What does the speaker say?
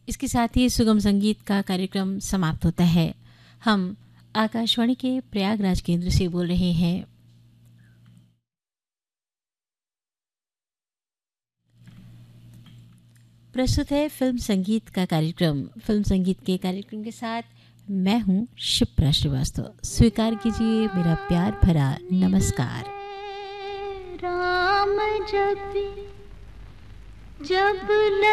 इसके साथ ही सुगम संगीत का कार्यक्रम समाप्त होता है। हम आकाशवाणी के प्रयागराज केंद्र से बोल रहे हैं। प्रस्तुत है फिल्म संगीत का कार्यक्रम। फिल्म संगीत के कार्यक्रम के साथ मैं हूं शिप्रा श्रीवास्तव। स्वीकार कीजिए मेरा प्यार भरा नमस्कार। राम जब